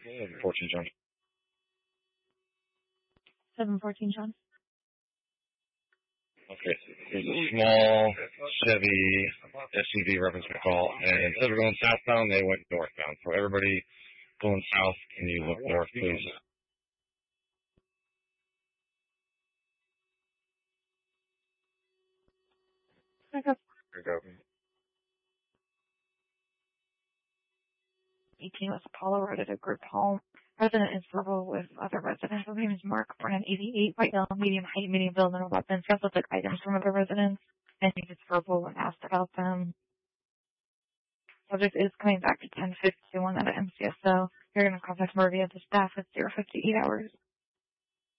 14, John. 714, John. Okay. There's a small Chevy SUV reference call, and instead of going southbound, they went northbound. So everybody going south, can you look north, please? There you go. 18 West Apollo Road at a group home. Resident is verbal with other residents. His name is Mark Brand, 88, white male, medium height, medium build, no weapons. He also took items from other residents, and he was verbal when asked about them. Subject is coming back to 1051 at MCSO. You're going to contact Murphy at the staff at 058 hours.